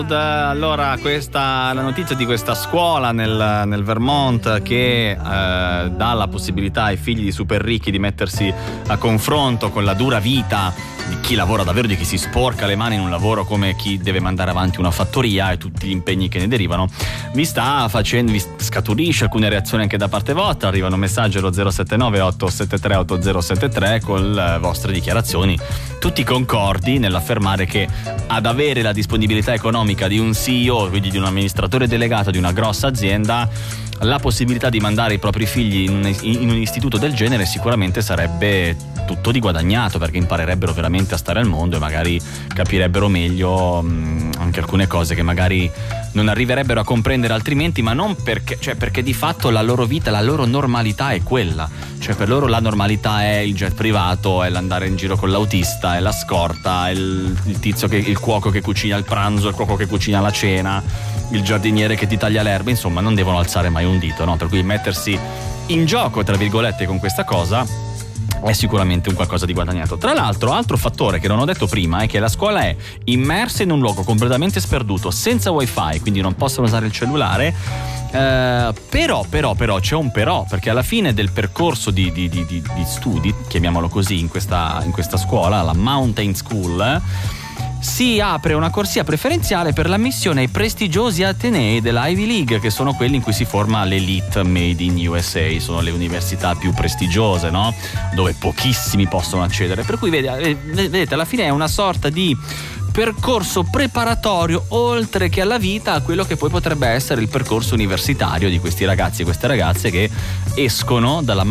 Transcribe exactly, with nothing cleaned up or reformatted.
Allora, questa la notizia di questa scuola nel, nel Vermont che eh, dà la possibilità ai figli di super ricchi di mettersi a confronto con la dura vita di chi lavora davvero, di chi si sporca le mani in un lavoro come chi deve mandare avanti una fattoria e tutti gli impegni che ne derivano, vi sta facendo, vi scaturisce alcune reazioni anche da parte vostra. Arrivano messaggi allo zero sette nove otto sette tre otto zero sette tre con le vostre dichiarazioni, tutti concordi nell'affermare che ad avere la disponibilità economica di un C E O, quindi di un amministratore delegato di una grossa azienda, la possibilità di mandare i propri figli in un, in un istituto del genere sicuramente sarebbe tutto di guadagnato, perché imparerebbero veramente a stare al mondo e magari capirebbero meglio mh, anche alcune cose che magari non arriverebbero a comprendere altrimenti, ma non perché, cioè perché di fatto la loro vita, la loro normalità è quella, cioè per loro la normalità è il jet privato, è l'andare in giro con l'autista, è la scorta, è il, il tizio che, il cuoco che cucina il pranzo, il cuoco che cucina la cena, il giardiniere che ti taglia l'erba, insomma non devono alzare mai un dito, no? Per cui mettersi in gioco tra virgolette con questa cosa è sicuramente un qualcosa di guadagnato. Tra l'altro, altro fattore che non ho detto prima è che la scuola è immersa in un luogo completamente sperduto, senza wifi, quindi non possono usare il cellulare. Uh, però però però c'è un però, perché alla fine del percorso di, di, di, di, di studi, chiamiamolo così, in questa, in questa scuola, la Mountain School, si apre una corsia preferenziale per l'ammissione ai prestigiosi atenei della Ivy League, che sono quelli in cui si forma l'elite made in U S A, sono le università più prestigiose, no? Dove pochissimi possono accedere, per cui vedete, alla fine è una sorta di percorso preparatorio, oltre che alla vita, a quello che poi potrebbe essere il percorso universitario di questi ragazzi e queste ragazze che escono dalla